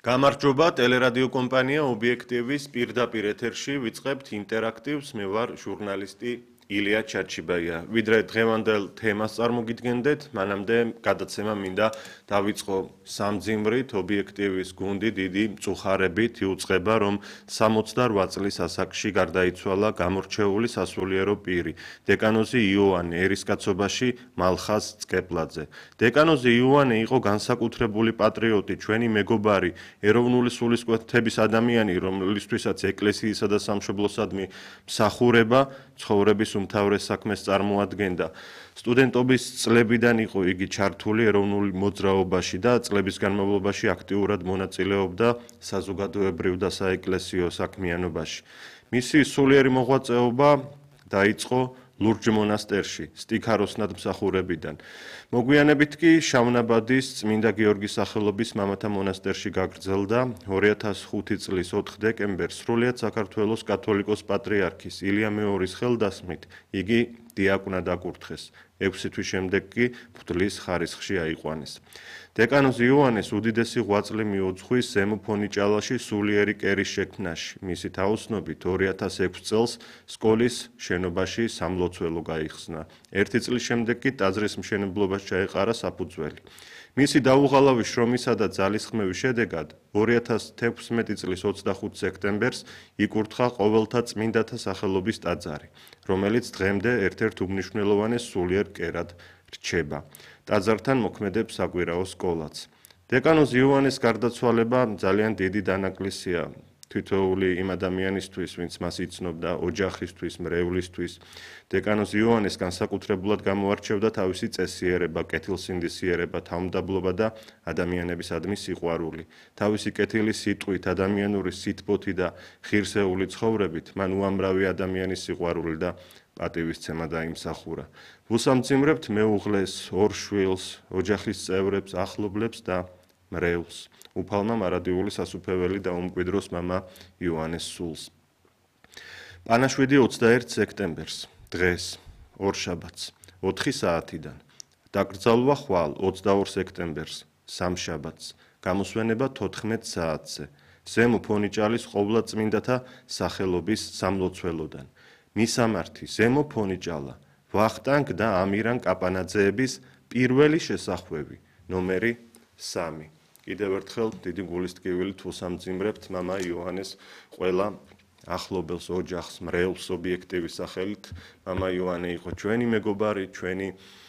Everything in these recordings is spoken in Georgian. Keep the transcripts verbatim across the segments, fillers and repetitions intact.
გამარჯობა, ტელერადიო კომპანია ობიექტივის პირდაპირ ეთერში ვიწყებთ ინტერაქტივს, მე ვარ ჟურნალისტი ილია ჩაჩიბაია. ვიდრე დღევანდელ თემას წარმოგიდგენდეთ, მანამდე გადაცემა მინდა დავიწყო სამძიმრით, ობიექტივის გუნდი დიდი მწუხარებით იუწყება, რომ სამოცდარვა წლის ასაკში გარდაიცვალა გამორჩეული სასულიერო პირი, დეკანოზი იოანე ერისკაცობაში მალხაზ წკეპლაძე. დეკანოზი იოანე იყო განსაკუთრებული პატრიოტი, ჩვენი მეგობარი, ეროვნული სულისკვეთების ადამიანი, რომლისთვისაც ეკლესიისა და სამშობლოსადმი მსახურება ცხოვრების უმთავრეს საქმეს წარმოადგენდა. სტუდენტობის წლებიდან იყო იგი ჩართული ეროვნულ მოძრაობაში და წლების განმავლობაში აქტიურად მონაწილეობდა საზოგადოებრივ და საეკლესიო საქმიანობაში. მისი სულიერი მოღვაწეობა დაიწყო ლურჯ მონასტერში, სტიქაროსნად მსახურებიდან. მოგვიანებით კი შავნაბადის წმინდა გიორგის სახელობის მამათა მონასტერში გაგრძელდა ორი ათას ხუთი წლის ოთხ დეკემბერს სრულიად საქართველოს კათოლიკოს პატრიარქის ილია მეორის ხელდასმით იგი დიაკვნად აკურთხეს. ექვსი თვის შემდეგ კი მღვდლის ხარისხში აიყვანეს. დეკანოზი იოანეს უდიდესი ღვაწლი მიუძღვის ზემო ფონიჭალაში სულიერი კერის შექმნაში. მისი თაოსნობით ორი ათას ექვსი წელს სკოლის შენობაში სამლოცველო გაიხსნა. ერთი წლის შემდეგ კი ტაძრის მშენებლობას ჩაეყარა საფუძველი. მისი დაუღალავი შრომისა და ძალისხმევის შედეგად ორი ათას თექვსმეტი წლის ოცდახუთი სექტემბერს იკურთხა ყოველთა წმინდათა სახელობის ტაძარი, რომელიც დღემდე ერთ-ერთ უმნიშვნელოვანეს სულიერ კერად რჩება. ტაძართან მოქმედებს საკვირაო სკოლაც. დეკანოზი იოანეს გარდაცვალება ძალიან დიდი დანაკლისია თითოეული იმ ადამიანისთვის, ვინც მას იცნობდა, ოჯახისთვის, მრევლისთვის. დეკანოზი იოანეს განსაკუთრებულად გამოარჩევდა თავისი წესიერება, კეთილსინდისიერება, თავმდაბლობა და ადამიანებისადმი სიყვარული. თავისი კეთილი სიტყვით, ადამიანური სითბოთი და ხირსეული ცხოვრებით, მან უამრავი ადამიანის სიყვარული და პატივისცემა დაიმსახურა. ვუსამძიმრებთ მეუღლეს, ორ შვილს, ოჯახის წევრებს, ახლობლებს და მრევლს. უფალმა მარადიული სასუფეველი დაუმკვიდროს მამა იოანეს სულს. პანაშვიდი ოცდაერთი სექტემბერს, დღეს, ორშაბათს, ოთხი საათიდან. დაკრძალვა ხვალ ოცდაორ სექტემბერს, სამშაბათს, გამოსვენება თოთხმეტ საათზე. ზემო ფონიჭალის ყოვლადწმინდათა სახელობის სამლოცველოდან. მისამართი ზემო ფონიჭალა, ვახტანგ და ამირან კაპანაძეების პირველი შესახვევი, ნომერი სამი. კიდევ ერთხელ დიდი გულის ტკივილით ვუსამძიმრებთ მამა იოანეს ყველა ახლობელს, ოჯახს, მრევლს ობიექტივის სახელით. მამა იოანე იყო ჩვენი მეგობარი, ჩვენი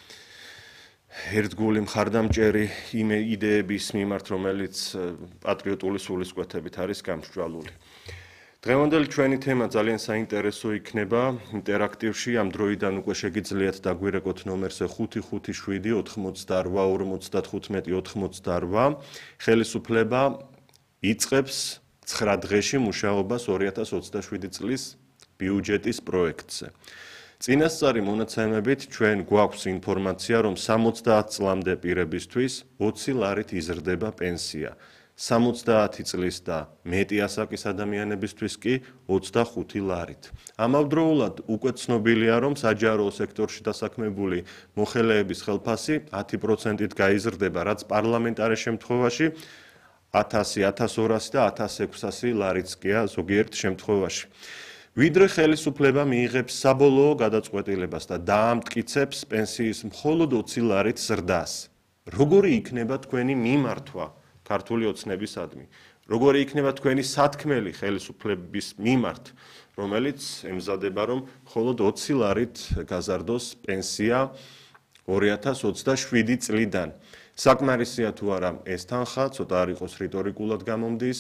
ერთგული მხარდამჭერი იმ იდეების მიმართ, რომელიც პატრიოტული სულისკვეთებით არის გამსჭვალული. დღევანდელი ჩვენი თემა ძალიან საინტერესო იქნება ინტერაქტივში. ამ დროიდან უკვე შეგიძლიათ დაგვირეკოთ ნომერზე ხუთი ხუთი შვიდი ოთხმოცდარვა ორმოცდათხუთმეტი ოთხმოცდარვა. ხელისუფლება იწყებს ცხრა დღეში მუშაობას ორი ათას ოცდაშვიდი წლის ბიუჯეტის პროექტზე. წინასწარი მონაცემებით ჩვენ გვაქვს ინფორმაცია, რომ სამოცდაათ წლამდე პირებისთვის ოცი ლარით იზრდება პენსია. სამოცდაათი წლის და მეტი ასაკის ადამიანებისთვის კი ოცდახუთი ლარით. ამავდროულად უკვე ცნობილია, რომ საჯარო სექტორში დასაქმებული მოხელეების ხელფასი ათი პროცენტით გაიზრდება, რაც პარლამენტარ შემთხვევაში ათასი, ათას ორასი და ათას ექვსასი ლარიც კია ზოგიერთ შემთხვევაში. ვიდრე ხელისუფლება მიიღებს საბოლოო გადაწყვეტილებას და დაამტკიცებს პენსიის მხოლოდ ოცი ლარით ზრდას. როგორი იქნება თქვენი მიმართვა ქართული ოცნებისადმი? როგორი იქნება თქვენი სათქმელი ხელისუფლების მიმართ, რომელიც ემზადება, რომ მხოლოდ ოცი ლარით გაზარდოს პენსია ორი ათას ოცდაშვიდი წლიდან? საკმარისია თუ არა ეს თანხა, ცოტა არ იყოს რიტორიკულად გამომდის.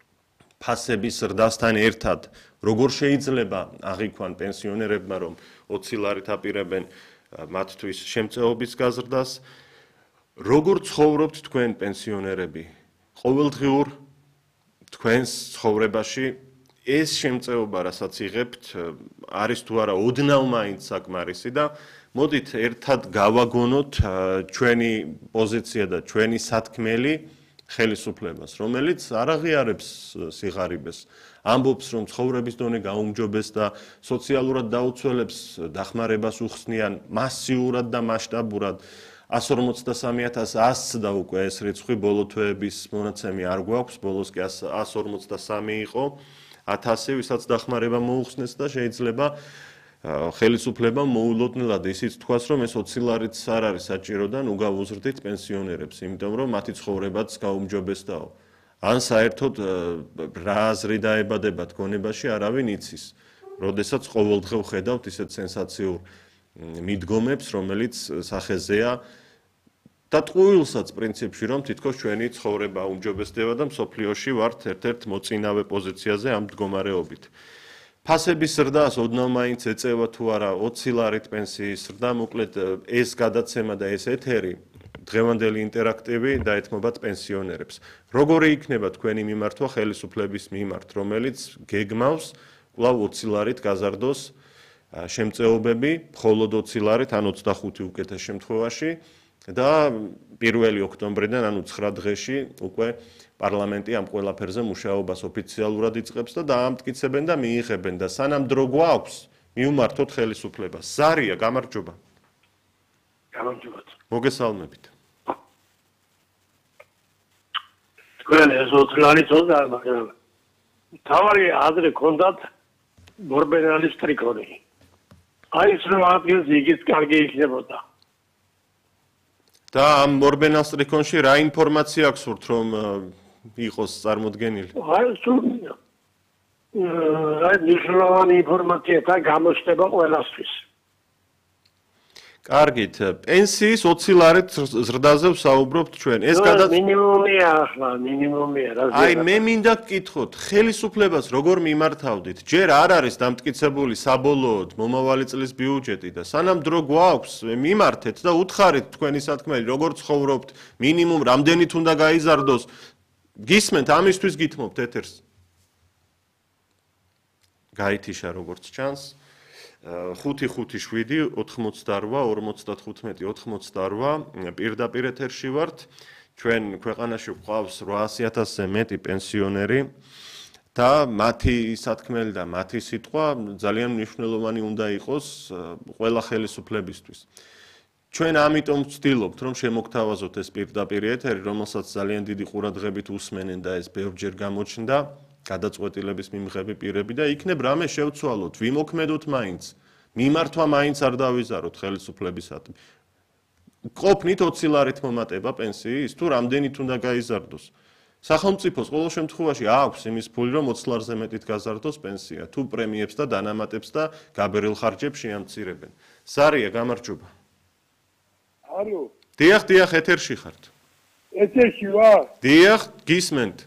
ფასების ზრდასთან ერთად, როგორ შეიძლება აღიქვან პენსიონერებმა, რომ ოცი ლარით აპირებენ მათთვის შემწეობის გაზრდას? როგორ ცხოვრობთ თქვენ პენსიონერები? ყოველდღიურ თქვენს ცხოვრებაში ეს შემწეობა, რასაც იღებთ, არის თუ არა ოდნავ მაინც საკმარისი და მოდით ერთად გავაგონოთ ჩვენი პოზიცია და ჩვენი სათქმელი ხელისუფლებას, რომელიც არ აღიარებს სიღარიბეს, ამბობს, რომ ცხოვრების დონე გაუმჯობეს და სოციალურად დაუცველებს დახმარებას უხსნიან მასიურად და მასშტაბურად. one hundred forty-three thousand one hundred და უკვე ეს რიცხვი ბოლო თვეების მონაცემი არ გვაქვს, ბოლოს კი one hundred forty-three იყო, one thousand ვისაც დახმარება მოუხსნეს და შეიძლება ხელისუფლება მოულოდნელად ისიც თქვას, რომ ეს ოცი ლარიც არ არის საჭირო და ნუ გავუზრდით პენსიონერებს, იმიტომ რომ მათი ცხოვრებაც გაუმჯობესდაო. ან საერთოდ რა აზრი დაებადებათ გონებაში არავინ იცის. როდესაც ყოველდღე ვხედავთ ისეთ სენსაციურ მიდგომებს, რომელიც სახეზეა და ტყუილსაც პრინციპში, რომ თითქოს ჩვენი ცხოვრება უმჯობესდება და მსოფლიოში ვართ ერთ-ერთ მოწინავე პოზიციაზე ამ მდგომარეობით. ფასების ზრდას ოდნავ მაინც ეწევა თუ არა ოცი ლარით პენსიის ზრდა, მოკლედ ეს გადაცემა და ეს ეთერი დღევანდელი ინტერაქტივი დაეთმობათ პენსიონერებს. როგორი იქნება თქვენი მიმართვა ხელისუფლების მიმართ, რომელიც გეგმავს კვლავ ოცი ლარით გაზარდოს შემწეობები, მხოლოდ ოცი ლარით, ან ოცდახუთი უკეთეს შემთხვევაში და პირველი ოქტომბრიდან, ანუ ცხრა დღეში უკვე პარლამენტი ამ ყველაფერზე მუშაობას ოფიციალურად იწყებს და დაამტკიცებენ და მიიღებენ და სანამ დრო გვაქვს, მიუმართოთ ხელისუფლებას. ზარია, გამარჯობა. გამარჯობა. მოგესალმებით. თქვენ ეს ოცი ლარი თორდა, მაგრამ თავარი აზრი ქონდათ მორბენალის ტრიკონი. აი ეს რომ აპილს იგიც კარგი იქნებოდა. და ამ მორბენას ტრიკონში რა ინფორმაცია აქვს ურთ რომ იყოს წარმოდგენილი? აი სულ აი მნიშვნელოვანი ინფორმაცია და გამოჩნდება ყველასთვის. კარგით, პენსიის ოცი ლარით ზრდაზე ვსაუბრობთ ჩვენ. ეს გადაც მინიმუმია ახლა, მინიმუმია რა. აი მე მინდა გკითხოთ, ხელისუფლებას როგორ მიმართავდით? ჯერ არ არის დამტკიცებული საბოლოოდ მომავალი წლის ბიუჯეტი და სანამ დრო გვაქვს, მიმართეთ და უთხარით თქვენი სათქმელი, როგორ ცხოვრობთ, მინიმუმ რამდენით უნდა გაიზარდოს. გისმენთ, ამისთვის გითმობთ ეთერს. გაითიშა როგორც ჩანს. ხუთი ხუთი შვიდი ოთხმოცდაორვა ორმოცდათხუთმეტი ოთხმოცდაორვა პირდაპირ ეთერში ვართ. ჩვენ ქვეყანაში გვყავს რვაასი ათასზე მეტი პენსიონერი და მათი სათქმელი და მათი სიტყვა ძალიან მნიშვნელოვანი უნდა იყოს ყველა ხელისუფლებისთვის. ჩვენ ამიტომ ვცდილობთ, რომ შემოგთავაზოთ ეს პირდაპირ ეთერი, რომელსაც ძალიან დიდი ყურადღებით უსმენენ და ეს ბევრჯერ გამოჩნდა. გადაწყვეტილების მიმღები პირები და იქნებ რამე შევცვალოთ, ვიმოქმედოთ მაინც, მიმართვა მაინც არ დავიზაროთ ხელისუფლებისადმი. ყოფნით ოცი ლარით მომატება პენსიის, თუ რამდენით უნდა გაიზარდოს. სახელმწიფოს ყოველ შემთხვევაში აქვს იმის ფული, რომ ოცი ლარზე მეტით გაზარდოს პენსია, თუ პრემიებს და დანამატებს და გაბერილ ხარჯებს შეამცირებენ. ზარია, გამარჯობა. ალო. დიახ, დიახ, ეთერში ხართ. ეთერში ვარ? დიახ, გისმენთ.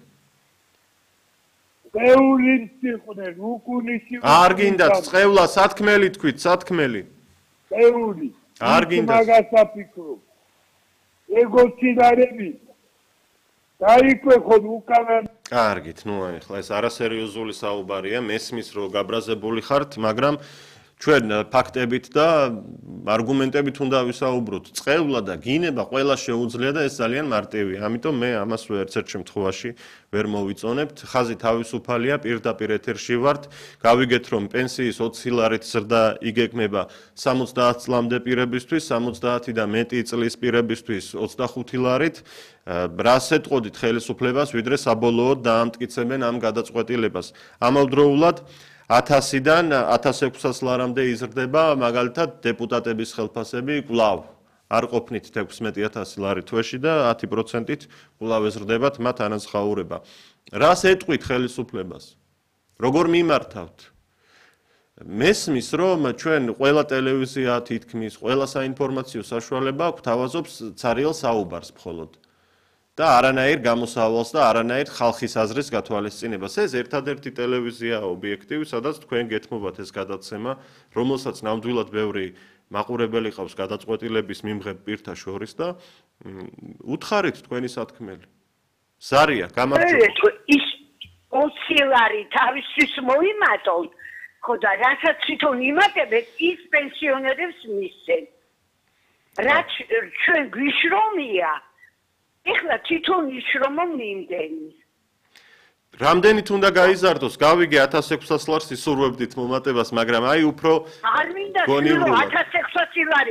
პეულინს იყვნენ, უკუნის იყვნენ. არ გინდათ, წევლა, სათქმელი თქვით, სათქმელი. პეული. არ გინდათ. მაგას აფიქრო. ეგოცინარები. დაიკვეხოთ უკანან. კარგით, ნუ აი, ხლა ეს არასერიოზული საუბარია, მესმის რომ გაბრაზებული ხართ, მაგრამ ჩვენ ფაქტებით და არგუმენტებით უნდა ვისაუბროთ. წევლა და გინება ყველა შეუძლია და ეს ძალიან მარტივია. ამიტომ მე ამას ვერცერთ შემთხვევაში ვერ მოვიწონებთ. ხაზი თავისუფალია, პირდაპირ ეთერში ვართ. გავიგეთ, რომ პენსიის ოცი ლარით ზრდა იგეგმება სამოცდაათ წლამდე პირებისთვის, სამოცდაათი და მეტი წლის პირებისთვის ოცდახუთი ლარით. რას ეტყოდით ხელისუფლებას, ვიდრე საბოლოოდ დაამტკიცებენ ამ გადაწყვეტილებას. ამავდროულად ათასიდან ათას ექვსას ლარამდე იზრდება, მაგალითად დეპუტატების ხელფასები კვლავ არ ყოფნით თექვსმეტი ათასი ლარი თვეში და ათი პროცენტით კვლავ ეზრდებათ მათ ანაზღაურება. რას ეტყვით ხელისუფლებას? როგორ მიმართავთ? მესმის, რომ ჩვენ ყველა ტელევიზია თითქმის, ყველა საინფორმაციო საშუალება გვთავაზობს ცარიელ საუბარს მხოლოდ. და არანაირ გამოსავალს და არანაირ ხალხის აზრის გათვალისწინებას. ეს ერთადერთი ტელევიზიაა ობიექტივი, სადაც თქვენ გეთმობათ ეს გადაცემა, რომელსაც ნამდვილად ბევრი მაყურებელი ყავს გადაწყვეტილების მიმღებ პირთა შორის და უთხარით თქვენი სათქმელი. ზარია, გამარჯობა. ის ოცი ლარი თავისთვის მოიმატონ, ხო და რასაც თვითონ იმატებენ, ის პენსიონერებს მისცენ. რაც ჩვენ გვიშრომია ეხლა თვითონ იშრომო მიმდენი. რამდენით უნდა გაიზარდოს? გავიგე ათას ექვსას ლარს ისურვებდით მომატებას, მაგრამ აი უფრო არ მინდა რომ ათას ექვსასი ლარი.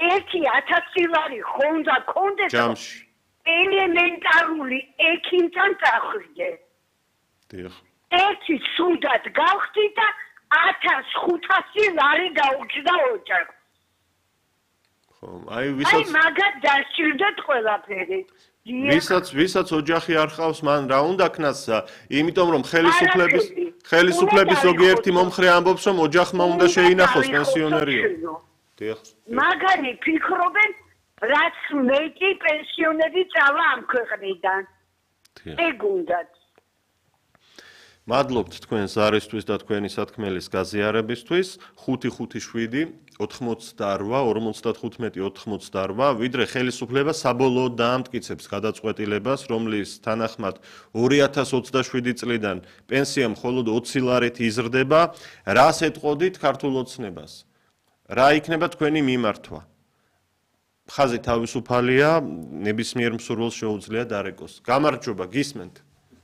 ერთი ათასი ლარი ხონდა კონდეს ჯამში. ელემენტარული ექიმთან წახვიდე. დიახ. ერთი სუდად გავხდი და ათას ხუთასი ლარი გაუჩნდა ოჯახს. ხო, აი აი ვისაც მაგათ დასჭირდეთ ყველაფერი. ვისაც ვისაც ოჯახი არ ხავს, მან რა უნდა ქნას, იმიტომ რომ ხელისუფლების ხელისუფლების ზოგიერთი მომხრე ამბობს, რომ ოჯახმა უნდა შეინახოს პენსიონერიო. დიახ. მაგარი ფიქრობენ, რაც მეტი პენსიონერი წავა ამ ქვეყნიდან. დიახ. ეგ უნდათ. მადლობთ თქვენ ზარისთვის და თქვენი სათქმელის გაზიარებისთვის. ხუთი ხუთი შვიდი ოთხმოცდაორვა ორმოცდახუთმეტი ოთხმოცდაორვა ვიდრე ხელისუფლება საბოლოოდ დაამტკიცებს გადაწყვეტილებას, რომლის თანახმად ორი ათას ოცდაშვიდი წლიდან პენსია მხოლოდ ოცი ლარით იზრდება, რას ეტყოდით ქართულ ოცნებას? რა იქნება თქვენი მიმართვა? ხაზი თავისუფალია, ნებისმიერ მსურველს შეუძლია დარეკოს. გამარჯობა, გისმენთ?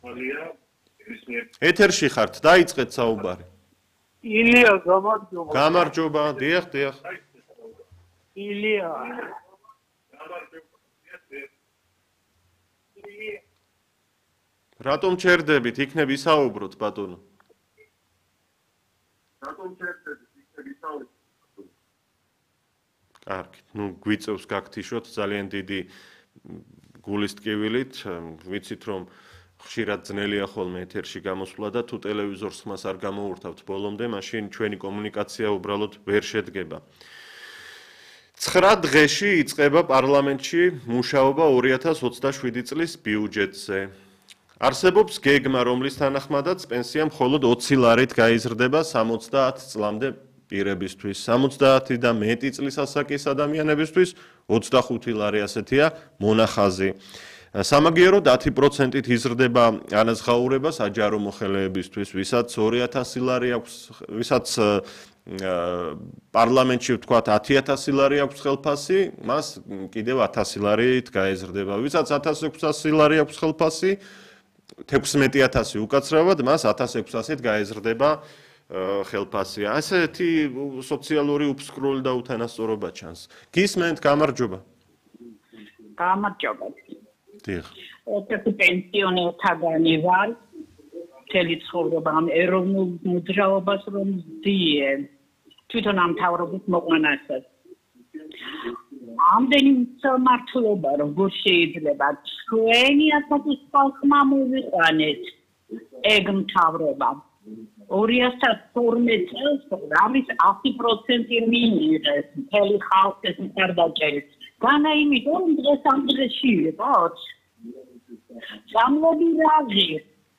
ეთერში ხართ, დაიწყეთ საუბარი. ილია გამარჯობა. გამარჯობა, დიახ, დიახ. ილია. რატომ ჩერდებით? იქნებ ისაუბროთ, ბატონო. რატომ ჩერდებით? იქნებ ისაუბროთ. კარგი, ну გვიწევს გაგთიშოთ ძალიან დიდი გულის ტკივილით, ვიცით რომ ხშირად ძნელია ხოლმე ეთერში გამოსვლა და თუ ტელევიზორს ხმას არ გამოურთავთ ბოლომდე, მაშინ ჩვენი კომუნიკაცია უბრალოდ ვერ შედგება. ცხრა დღეში იწყება პარლამენტში მუშაობა ორი ათას ოცდაშვიდი წლის ბიუჯეტზე. არსებობს გეგმა, რომლის თანახმადაც პენსია მხოლოდ ოცი ლარით გაიზრდება სამოცდაათ წლამდე პირებისთვის, სამოცდაათი და მეტი წლის ასაკის ადამიანებისთვის ოცდახუთი ლარი ასეთია მონახაზი. სამაგიეროდ ათი პროცენტით იზრდება ანაზღაურება საჯარო მოხელეებისთვის, ვისაც ორი ათასი ლარი აქვს, ვისაც პარლამენტში ვთქვათ ათი ათასი ლარი აქვს ხელფასი, მას კიდევ ათასი ლარით გაიზრდება. ვისაც ათას ექვსასი ლარი აქვს ხელფასი, თექვსმეტი ათასი უკაცრავად, მას ათას ექვსასით გაიზრდება ხელფასი. ასეთი სოციალური უფსკრული და უთანასწორობა ჩანს. გისმენთ, გამარჯობა. გამარჯობა. დიახ. ერთ-ერთი პენსიონერთაგანი ვარ. მთელი ცხოვრება ამ ეროვნულ მოძრაობას რომ ვძიე. თვითონ ამ მთავრობის მოყვანასაც. ამდენი მართლობა როგორ შეიძლება ჩვენი ასაკის ხალხმა მოვიყვანეთ ეგ მთავრობა. ორი ათას თორმეტ წელს რამის ათი პროცენტი მიიღეს მთელი ხალხის მხარდაჭერით. განა იმიტომ დღეს ამ დღეში ვიყოთ. სამლები რაზი.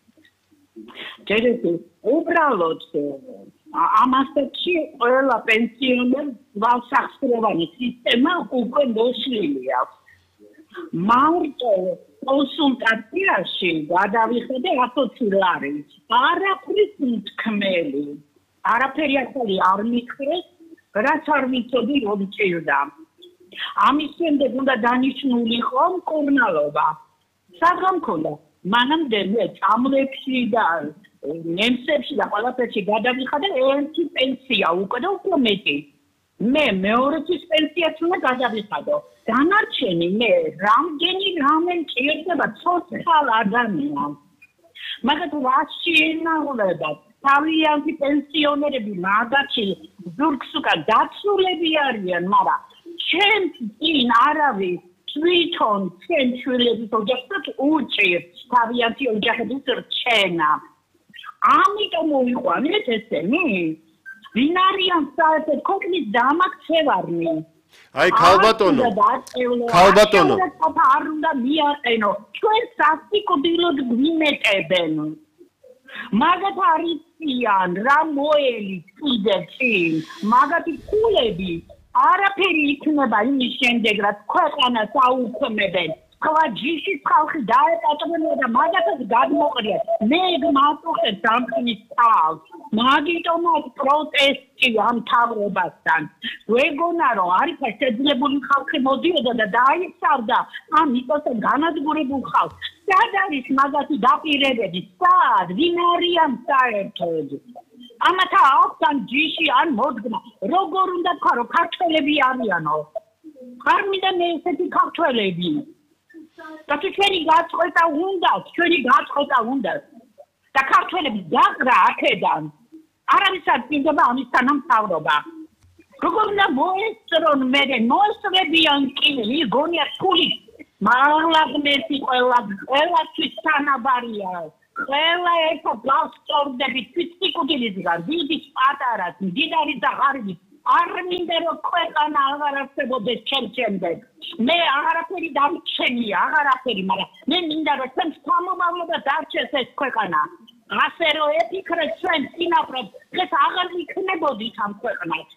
ჯერეთი უბრალოდ ამ ასაკში ყველა პენსიონერს ვალსახსროვანი სისტემა უკვე მოშლილი აქვს. მარტო კონსულტაციაში გადავიხედე ათოცი ლარი. არაფრის მთქმელი. არაფერი ახალი არ მითხრეს, რაც არ ვიცოდი რომ ჭირდა. ამის შემდეგ უნდა დანიშნულიყო მკურნალობა. საგამ მქონდა. მანამდე მე წამლებში და ნემსებში და ყველაფერში გადავიხადე ერთი პენსია უკვე და უფრო მეტი. მე მეორეთის პენსიაც უნდა გადავიხადო. დანარჩენი მე რამდენი რამე მჭირდება ცოცხალ ადამიანს. მაგათ რაც შეენაღვლება თავიანთი პენსიონერები მაგათი ზურგს უკან დაცულები არიან, მაგრამ ჩემს წინ არავის თვითონ ჩემ შვილების ოჯახსაც უჭირს თავიანთი ოჯახების რჩენა. ამიტომ მოვიყვანეთ ესენი. ვინ არიან საერთოდ ქვეყნის დამაქცევარნი? აი ქალბატონო, ქალბატონო. არ უნდა მიაყენო. ჩვენ სასტიკობილოდ გვიმეტებენ. მაგათ არიციან რა მოელი კიდევ წინ. მაგათი ქულები არაფერი იქნება იმის შემდეგ, რაც ქვეყანას აუქმებენ. სხვა ჯიშის ხალხი დაეტატებინა და მაგათაც გადმოყრიათ. მე მაწუხებს ამხნის თავს. მაგიტომაც პროტესტი ამ მთავრობასთან. ვეგონა რომ არის შეძლებული ხალხი მოდიოდა და დაიცავდა ამ მიწასთან განადგურებულ ხალხს. სად არის მაგათი დაპირებები? სად? ვინ არიან საერთოდ? ამათა აქვს ან ჯიში ან მოდგმა. როგორ უნდა თქვა რომ ქართველები არიანო? არ მინდა მე ესეთი ქართველები. და თუ ჩვენი გაწყვეტა უნდა, ჩვენი გაწყვეტა უნდა. და ქართველები დაგრა აქედან. არავის არ წინდება ამისთან მთავრობა. როგორ უნდა მოესწრონ მე მოესწრებიან კი გონია ფული მაღლაღმესი ყველა ყველასთვის თანაბარია. ყველა ერთად გასწორდებით ფიციკუდილისგან დიდის პატარას მდიდარის და ღარიბის არ მინდა რომ ქვეყანა აღარ არსებობდეს ჩემ ჩემზე მე აღარაფერი დამჩენია აღარაფერი მაგრამ მე მინდა რომ ჩემს სამომავლობა დარჩეს ეს ქვეყანა ასე რომ ეთიქრეთ ჩვენ წინაპრებს დღეს აღარ იქნებოდით ამ ქვეყნას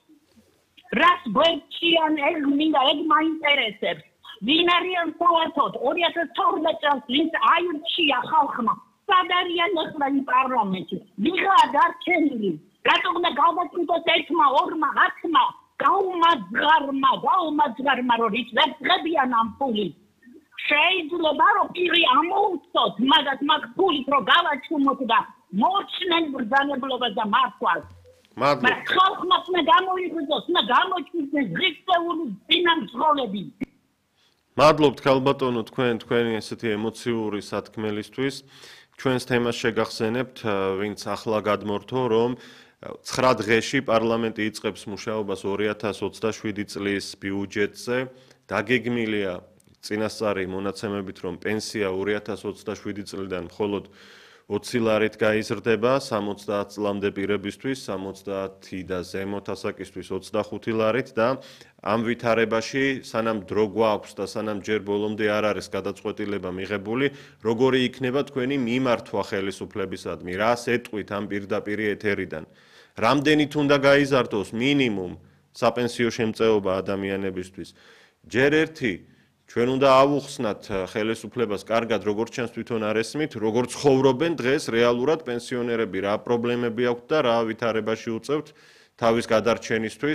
რას გვერდჩიან ეგ მინდა ეგ მაინტერესებს ვინ არიან საერთოდ ორი ათას თორმეტ წელს ვინც აირჩია ხალხმა სად არიან ესრაი პარლამენტში ვიღაა დარჩენილი რატო უნდა გავაკეთოთ ერთმა ორმა ათმა გაუმაძღარმა გაუმაძღარმა რომ ის ვერ წღებიან ამ ფულით შეიძლება რომ პირი ამოუწოთ მაგათ მაგ ფულით რომ გავაჩუმოთ და მოჩნენ ბრძანებლობა და მართვას მაგრამ ხალხმა უნდა გამოიღვიძოს უნდა გამოჩნდეს ღირსეული წინამძღოლები მადლობთ ქალბატონო თქვენ თქვენი ესეთი ემოციური სათქმელისთვის ჩვენს თემას შეგახსენებთ ვინც ახლა გადმორთო რომ ცხრა დღეში პარლამენტი იწყებს მუშაობას ორი ათას ოცდაშვიდი წლის ბიუჯეტზე დაგეგმილია წინასწარი მონაცემებით რომ პენსია ორი ათას ოცდაშვიდი წლიდან მხოლოდ ოცი ლარით გაიზრდება სამოცდაათ წლამდე პირებისთვის სამოცდაათი და ზემოთ ასაკისთვის ოცდახუთი ლარით და ამ ვითარებაში სანამ დრო გვაქვს და სანამ ჯერ ბოლომდე არ არის გადაწყვეტილება მიღებული როგორი იქნება თქვენი მიმართვა ხელისუფლებისადმი რას ეტყვით ამ პირდაპირი ეთერიდან რამდენით უნდა გაიზარდოს მინიმუმ საპენსიო შემწეობა ადამიანებისთვის ჯერ ერთი ჩვენ უნდა ავუხსნათ ხელისუფლებას კარგად როგორც ჩანს თვითონ არ ესმით როგორ ცხოვრობენ დღეს რეალურად პენსიონერები რა პრობლემები აქვთ და რა ვითარებაში უწევთ თავის გადარჩენისთვის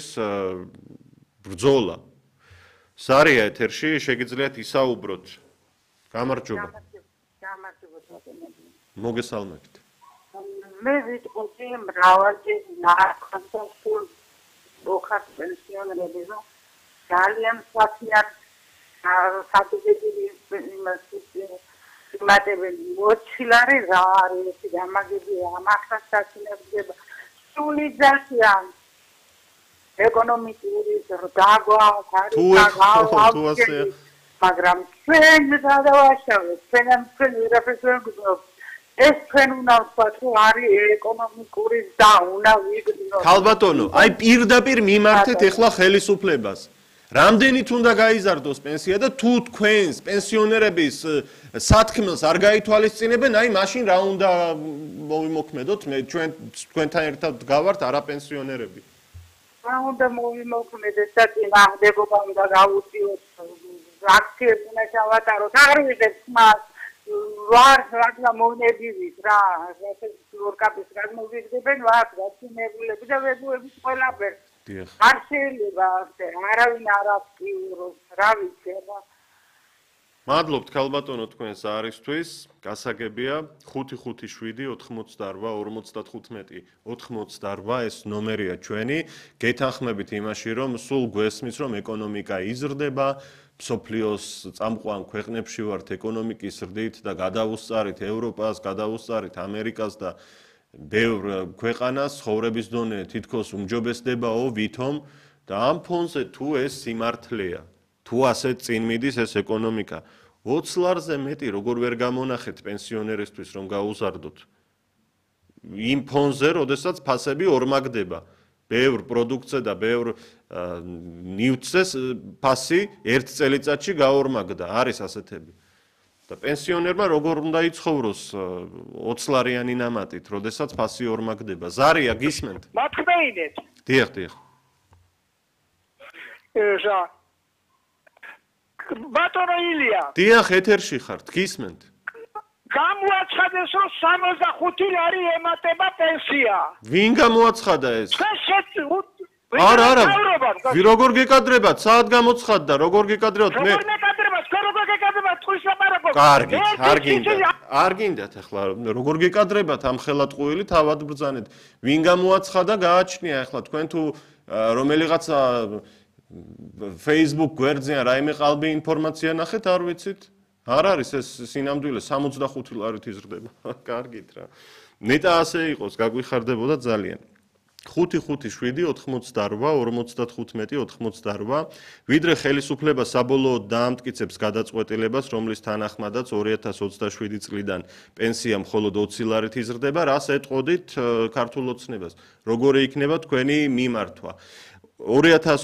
ბრძოლა სარია ეთერში შეგიძლიათ ისაუბროთ გამარჯობა მოგესალმებით მე ვიტყოდი მრავალი ნარკომსულ ოქარ პენსიონერები რომ ძალიან საფიარ სადუგები იმატებელი ოცი ლარი რა არის ეს გამაგებია ამახსას დაწინებდება სული ძალიან ეკონომიკური დაგვა თარიღა მაგრამ ჩვენ გადავაშავეთ ჩვენ ჩვენ ვერაფერს ვერ გვგზავნებთ ეს ჩვენ უნდა ვთქვათ რომ არის ეკონომიკური და უნდა ვიგრძნოთ ქალბატონო აი პირდაპირ მიმართეთ ეხლა ხელისუფლებას რამდენით უნდა გაიზარდოს პენსია და თუ თქვენს პენსიონერების სათქმელს არ გაითვალისწინებენ, აი მაშინ რა უნდა მოვიმოქმედოთ? მე ჩვენ თქვენთან ერთად გავართ არაპენსიონერები. რა უნდა მოვიმოქმედოთ და წინააღმდეგობა უნდა გავუწიოთ აქციებს უნდა ჩავატაროთ. არ ვიღებთ მას ვარ რა მონებივით რა ეს ლორკაპის გადმოვიგდებენ ვარ გაცინებულები და ვეგუების ყველაფერს არ შეიძლება არავინ არ აქტიურობს რა ვიცი რა მადლობთ ქალბატონო თქვენს არისთვის გასაგებია ხუთი ხუთი შვიდი ოთხმოცდაორვა ორმოცდათხუთმეტი ოთხმოცდაორვა ეს ნომერია ჩვენი გეთანხმებით იმაში რომ სულ გვესმის რომ ეკონომიკა იზრდება მსოფლიოს წამყვან ქვეყნებში ვართ ეკონომიკის ზრდით და გადავუსწარით ევროპას გადავუსწარით ამერიკას და ბევრ ქვეყანას ცხოვრების დონე თითქოს უმჯობესდებაო ვითომ და ამ ფონზე თუ ეს სიმართლეა თუ ასე წინ მიდის ეს ეკონომიკა ოცი ლარზე მეტი როგორ ვერ გამონახეთ პენსიონერისთვის რომ გაუზარდოთ იმ ფონზე როდესაც ფასები ორმაგდება ბევრ პროდუქტზე და ბევრ ნივთზე ფასი ერთ წელიწადში გაორმაგდა არის ასეთები და პენსიონერმა როგორ უნდა იცხოვროს ოცი ლარიანი ნამატით, როდესაც ფასი ორმაგდება. ზარია გისმენთ? მათქმეინეთ. დიახ, დიახ. ესა. ბატონო ილია. დიახ, ეთერში ხართ, გისმენთ. გამოაცხადეს რომ სამოცდახუთი ლარი ემატება პენსია. ვინ გამოაცხადა ეს? არა, არა. ვი როგორ გეკადრებათ? საათ გამოცხადდა, როგორ გეკადრებათ? მე როგორ მეკადრებათ? როგორ გეკადრებათ? თქვის ლაპარაკობ. კარგი, არ გინდათ. არ გინდათ ახლა როგორ გეკადრებათ ამ ხელატყუილი თავად ბრძანეთ. ვინ გამოაცხადა, გააჩნია ახლა თქვენ თუ რომელიღაცა Facebook გვერდზე რაიმე ყალბი ინფორმაცია ნახეთ, არ ვიცით? არ არის ეს სინამდვილე სამოცდახუთი ლარით იზრდება. კარგით რა. ნეტა ასე იყოს, გაგვიხარდებოდა ძალიან. ხუთი ხუთი შვიდი ოთხმოცდაორვა ორმოცდათხუთმეტი ოთხმოცდაორვა ვიდრე ხელისუფლება საბოლოოდ დაამტკიცებს გადაწყვეტილებას, რომლის თანახმადაც ორი ათას ოცდაშვიდი წლიდან პენსია მხოლოდ ოცი ლარით იზრდება, რას ეტყოდით ქართულ ოცნებას? როგორი იქნება თქვენი მიმართვა? ორი ათას